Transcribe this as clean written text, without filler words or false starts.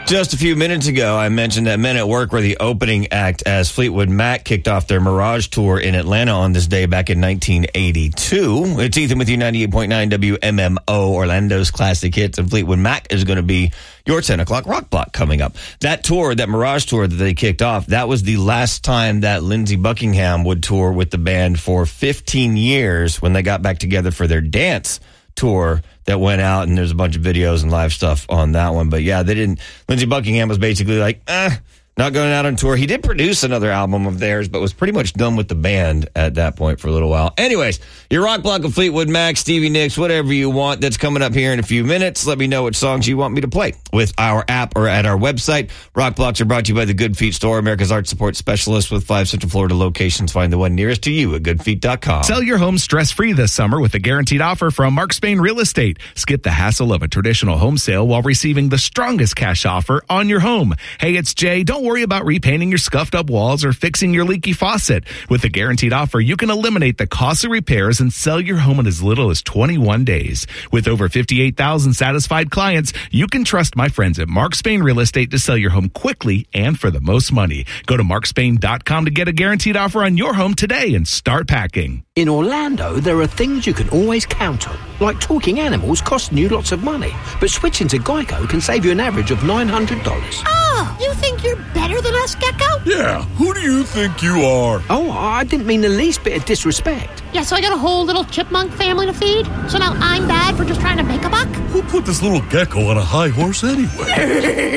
Just a few minutes ago, I mentioned that Men at Work were the opening act as Fleetwood Mac kicked off their Mirage Tour in Atlanta on this day back in 1982. It's Ethan with you, 98.9 WMMO, Orlando's classic hits, and Fleetwood Mac is going to be your 10 o'clock rock block coming up. That tour, that Mirage Tour that they kicked off, that was the last time that Lindsey Buckingham would tour with the band for 15 years when they got back together for their dance tour that went out, and there's a bunch of videos and live stuff on that one. But yeah, Lindsey Buckingham was basically like, not going out on tour. He did produce another album of theirs, but was pretty much done with the band at that point for a little while. Anyways, your rock block of Fleetwood Mac, Stevie Nicks, whatever you want, that's coming up here in a few minutes. Let me know what songs you want me to play with our app or at our website. Rock blocks are brought to you by the Good Feet Store, America's art support specialist with 5 Central Florida locations. Find the one nearest to you at goodfeet.com. Sell your home stress-free this summer with a guaranteed offer from Mark Spain Real Estate. Skip the hassle of a traditional home sale while receiving the strongest cash offer on your home. Hey, it's Jay. Don't worry about repainting your scuffed up walls or fixing your leaky faucet. With a guaranteed offer, you can eliminate the costly repairs and sell your home in as little as 21 days. With over 58,000 satisfied clients, you can trust my friends at Mark Spain Real Estate to sell your home quickly and for the most money. Go to markspain.com to get a guaranteed offer on your home today and start packing. In Orlando, there are things you can always count on, like talking animals costing you lots of money. But switching to Geico can save you an average of $900. Oh, you think you're better than us, Gecko? Yeah, who do you think you are? Oh, I didn't mean the least bit of disrespect. Yeah, so I got a whole little chipmunk family to feed? So now I'm bad for just trying to make a buck? Who put this little gecko on a high horse anyway?